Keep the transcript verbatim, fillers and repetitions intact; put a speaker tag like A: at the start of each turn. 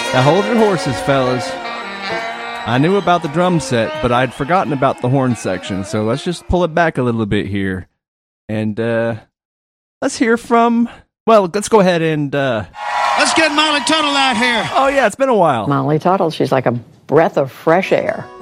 A: Now hold your horses, fellas. I knew about the drum set, but I'd forgotten about the horn section, so let's just pull it back a little bit here. And uh, let's hear from... Well, let's go ahead and... Uh,
B: let's get Molly Tuttle out here.
A: Oh, yeah, it's been a while.
C: Molly Tuttle, she's like a breath of fresh air.